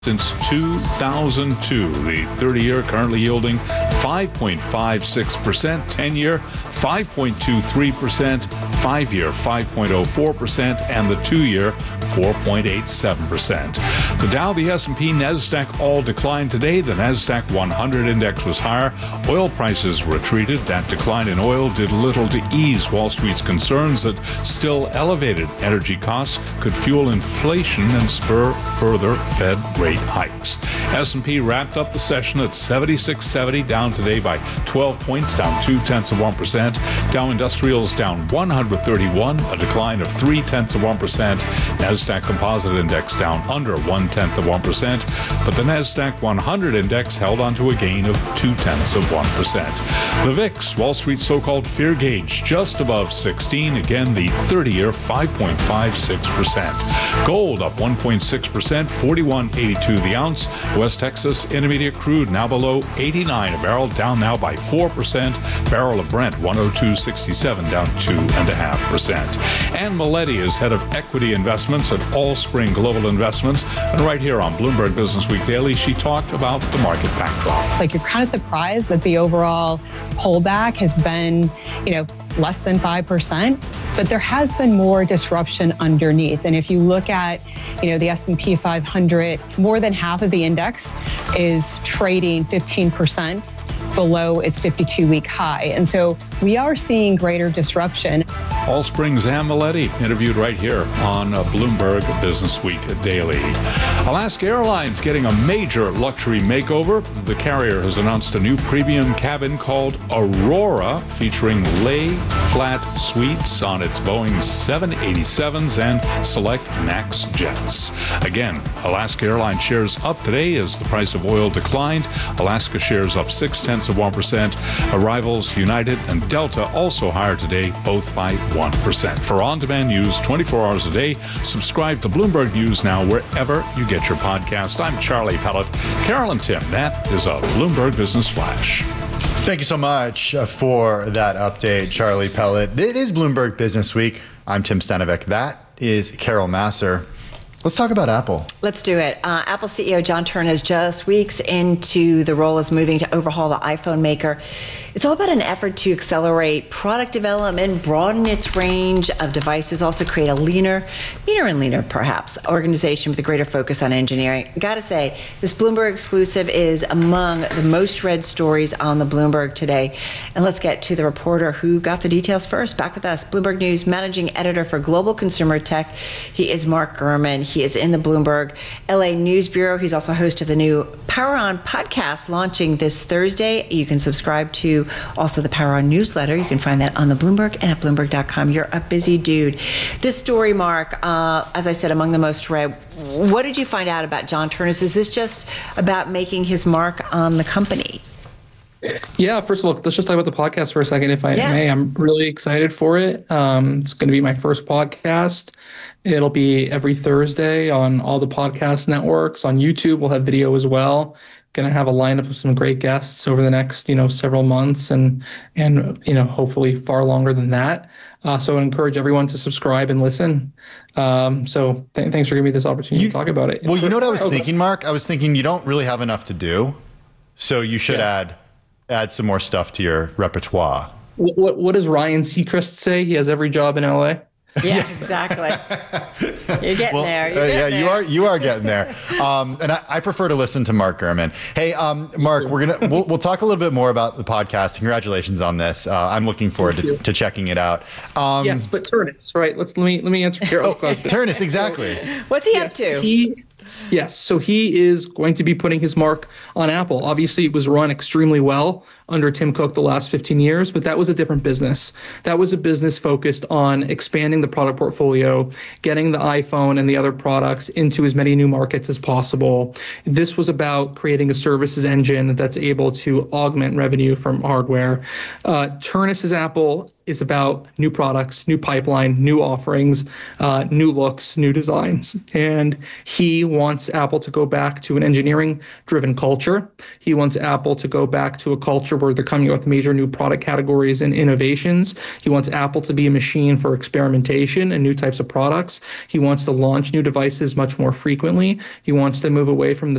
since 2002. The 30-year currently yielding 5.56%, 10-year 5.23%, 5-year 5.04%, and the 2-year 4.87%. The Dow, the S&P, NASDAQ all declined today. The NASDAQ 100 index was higher. Oil prices retreated. That decline in oil did little to ease Wall Street's concerns that still elevated energy costs could fuel inflation and spur further Fed rate hikes. S&P wrapped up the session at 7670, down today by 12 points, down 0.2%. Dow Industrials down 131, a decline of 0.3%. NASDAQ Composite Index down under 0.1%, but the NASDAQ 100 Index held onto a gain of 0.2%. The VIX, Wall Street's so-called fear gauge, just above 16. Again, the 30-year 5.56%. Gold up 1.6%, 41.82 the ounce. West Texas Intermediate crude now below 89 a barrel, down now by 4%. Barrel of Brent 102.67, down 2.5%. Anne Maletti is head of equity investments at Allspring Global Investments, and right here on Bloomberg Business Week Daily, she talked about the market backdrop. Like, you're kind of surprised that the overall pullback has been, less than 5%, but there has been more disruption underneath. And if you look at, the S&P 500, more than half of the index is trading 15% below its 52-week high. And so we are seeing greater disruption. Allspring's Anne Maletti interviewed right here on Bloomberg Business Week Daily. Alaska Airlines getting a major luxury makeover. The carrier has announced a new premium cabin called Aurora, featuring lay-flat suites on its Boeing 787s and select MAX jets. Again, Alaska Airlines shares up today as the price of oil declined. Alaska shares up 0.6%. Arrivals, United, and Delta also higher today, both by 1%. For on-demand news 24 hours a day, subscribe to Bloomberg News now wherever you get your podcast. I'm Charlie Pellet. Carol and Tim, that is a Bloomberg Business Flash. Thank you so much for that update, Charlie Pellet. It is Bloomberg Business Week. I'm Tim Stanovic. That is Carol Massar. Let's talk about Apple. Let's do it. Apple CEO John Ternus, just weeks into the role, is moving to overhaul the iPhone maker. It's all about an effort to accelerate product development, broaden its range of devices, also create a leaner and leaner, perhaps, organization with a greater focus on engineering. Gotta say, this Bloomberg exclusive is among the most read stories on the Bloomberg today. And let's get to the reporter who got the details first. Back with us, Bloomberg News managing editor for Global Consumer Tech. He is Mark Gurman. He is in the Bloomberg LA News Bureau. He's also host of the new Power On podcast launching this Thursday. You can subscribe to also the Power On newsletter. You can find that on the Bloomberg and at Bloomberg.com. You're a busy dude. This story, Mark, as I said, among the most read. What did you find out about John Ternus? Is this just about making his mark on the company? Yeah, first of all, let's just talk about the podcast for a second, if I may. I'm really excited for it. It's going to be my first podcast. It'll be every Thursday on all the podcast networks. On YouTube, we'll have video as well. Going to have a lineup of some great guests over the next, several months and hopefully far longer than that. So I encourage everyone to subscribe and listen. Thanks for giving me this opportunity to talk about it. Well, you know what I was thinking, Mark? I was thinking you don't really have enough to do, so you should add some more stuff to your repertoire. What does Ryan Seacrest say? He has every job in LA. Yeah, exactly. You're getting there. You are getting there. And I prefer to listen to Mark Gurman. Hey, Mark, we'll talk a little bit more about the podcast. Congratulations on this. I'm looking forward to checking it out. Yes, but Ternus, right? Let me answer Carol's question. Ternus, exactly. What's he up to? Yes, so he is going to be putting his mark on Apple. Obviously, it was run extremely well under Tim Cook the last 15 years, but that was a different business. That was a business focused on expanding the product portfolio, getting the iPhone and the other products into as many new markets as possible. This was about creating a services engine that's able to augment revenue from hardware. Ternus's Apple is about new products, new pipeline, new offerings, new looks, new designs. And he wants Apple to go back to an engineering-driven culture. He wants Apple to go back to a culture where they're coming up with major new product categories and innovations. He wants Apple to be a machine for experimentation and new types of products. He wants to launch new devices much more frequently. He wants to move away from the